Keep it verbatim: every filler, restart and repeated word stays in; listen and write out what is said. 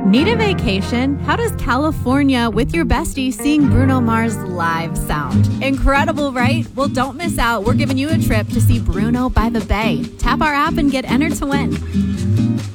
Need a vacation? How does California with your bestie seeing Bruno Mars live sound? Incredible, right? Well, don't miss out. We're giving you a trip to see Bruno by the Bay. Tap our app and get entered to win.